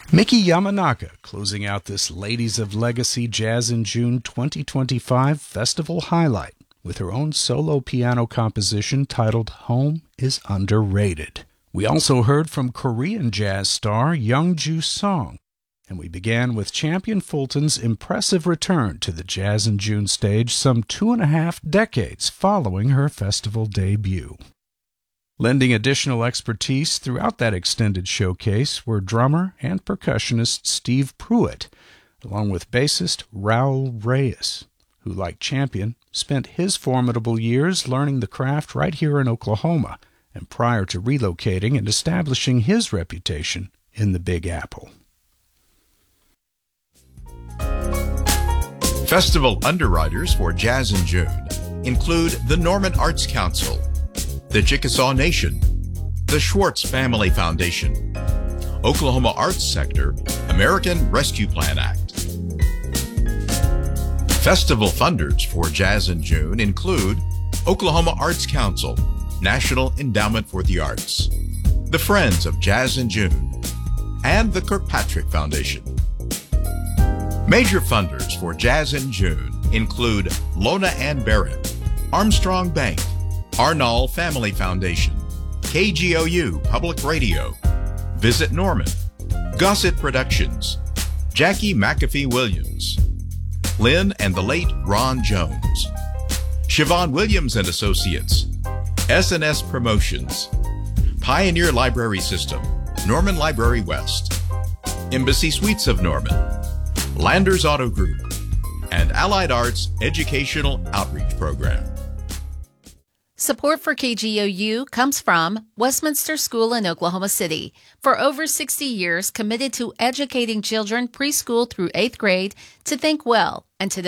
Miki Yamanaka closing out this Ladies of Legacy Jazz in June 2025 festival highlight with her own solo piano composition titled Home is Underrated. We also heard from Korean jazz star Youngju Song, and we began with Champion Fulton's impressive return to the Jazz in June stage some 2.5 decades following her festival debut. Lending additional expertise throughout that extended showcase were drummer and percussionist Steve Pruitt, along with bassist Raul Reyes, who, like Champion, spent his formidable years learning the craft right here in Oklahoma, and prior to relocating and establishing his reputation in the Big Apple. Festival underwriters for Jazz in June include the Norman Arts Council, the Chickasaw Nation, the Schwartz Family Foundation, Oklahoma Arts Sector, American Rescue Plan Act. Festival funders for Jazz in June include Oklahoma Arts Council, National Endowment for the Arts, the Friends of Jazz in June, and the Kirkpatrick Foundation. Major funders for Jazz in June include Lona Ann Barrett, Armstrong Bank, Arnall Family Foundation, KGOU Public Radio, Visit Norman, Gossett Productions, Jackie McAfee Williams, Lynn and the late Ron Jones, Siobhan Williams and Associates, S&S Promotions, Pioneer Library System, Norman Library West, Embassy Suites of Norman, Landers Auto Group, and Allied Arts Educational Outreach Program. Support for KGOU comes from Westminster School in Oklahoma City. For over 60 years, committed to educating children preschool through 8th grade to think well and to